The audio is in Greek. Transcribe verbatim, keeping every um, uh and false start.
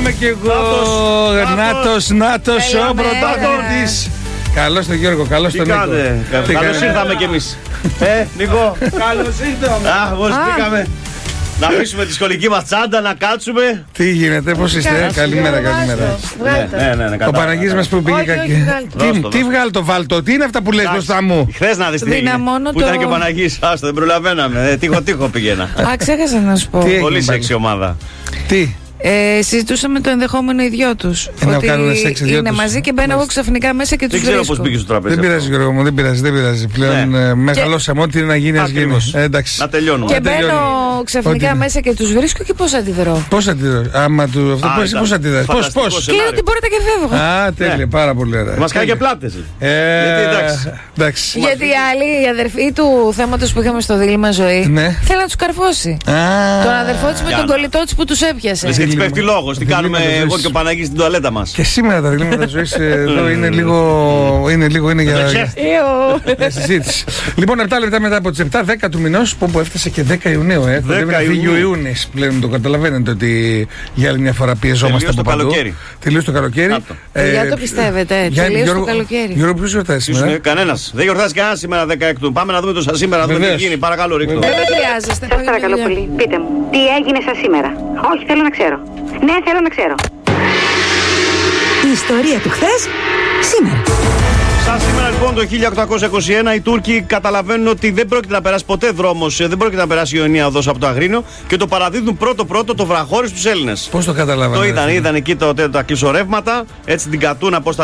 είμαι κι εγώ. Νάτος, Νάτος, ο πρωταγωνιστής. Καλώς τον Γιώργο, καλώς τον Νίκο. Καλώς ήρθαμε κι εμείς. Ε, Νίκο. Καλώς ήρθαμε. Αχ, πώς πήγαμε. Να αφήσουμε τη σχολική μας τσάντα, να κάτσουμε. Τι γίνεται, πώς είστε, καλημέρα, καλημέρα. Ναι, ναι, ναι. Ο Παναγής μας που πήγε κακή. Τι βγάλει το βάλτο, τι είναι αυτά που λες μπροστά μου. Χθες να δεις τι έγινε. Που ήταν και ο Παναγής, άστο, δεν προλαβαίναμε. Τύχο τύχο πήγαινα. Α, ξέχασα να σου πω. Πολύ σεξι ομάδα. Τι. Ε, συζητούσαμε το ενδεχόμενο οι δυο τους. Ε, ότι είναι μαζί και μπαίνω εγώ ξαφνικά μέσα και τους βρίσκω. Δεν ξέρω πώς πήγε στο τραπέζι. Δεν πειράζει, Γιώργο μου, δεν πειράζει, δεν πειράζει. Πλέον ναι. ε, μεγαλώσαμε, ό,τι είναι να γίνει, ας γίνει. Ε, εντάξει. Να τελειώνουμε. Και μπαίνω ξαφνικά ότι... μέσα και τους βρίσκω και πώς αντιδρώ. Πώς αντιδρώ. Άμα του αυτό πώς, πώς αντιδράς. Πώς, πώς. Κλείνω την πόρτα και φεύγω. Α, τέλεια, πάρα πολύ ωραία. Μας κάνει και πλάτες. Εντάξει. Γιατί η άλλη, η αδερφή του θέματος που είχαμε στο δίλημμα ζωή, θέλει να τους καρφώσει. Τον αδερφό της με τον κολλητό της που τους έπιασε. Και της πέφτει λόγος. Κάνουμε εγώ και ο Παναγής στην τουαλέτα μας. Και σήμερα τα διλήμματα ζωής εδώ είναι λίγο. Είναι λίγο είναι για, για συζήτηση. Λοιπόν, επτά λεπτά μετά από τις επτά, δέκα του μηνός που έφτασε και δέκα Ιουνίου. Ε. Κοντεύει να φύγει ο Ιούνις πλέον. Το καταλαβαίνετε ότι για άλλη μια φορά πιεζόμαστε από παντού. Τελείως το καλοκαίρι. Για το πιστεύετε. Τελείως το καλοκαίρι. Γιώργο, ποιος γιορτάζει σήμερα? Κανένας. Δεν γιορτάζει κανένας σήμερα δεκαέκτου. Πάμε να δούμε το σας σήμερα, να δούμε τι γίνει. Παρακαλώ, ρίχτω. Δεν χρειάζεστε. Σας παρακαλώ πολύ. Πείτε μου, τι έγινε σας σήμερα? Όχι, θέλω να ξέρω. Ναι, θέλω να ξέρω. Η ιστορία του χθες, σήμερα. Σαν σήμερα λοιπόν το χίλια οκτακόσια είκοσι ένα οι Τούρκοι καταλαβαίνουν ότι δεν πρόκειται να περάσει ποτέ δρόμος, δεν πρόκειται να περάσει η Ιωνία οδός από το Αγρίνιο και το παραδίδουν πρώτο-πρώτο το βραχώρι στους Έλληνες. Πώς το καταλαβαίνουν? Το είδαν, είδαν εκεί το, τα κλεισορεύματα, έτσι την κατούνα πώς